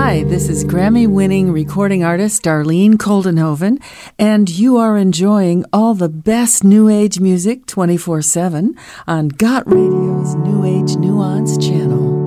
Hi, this is Grammy-winning recording artist Darlene Koldenhoven, and you are enjoying all the best New Age music 24/7 on Got Radio's New Age Nuance channel.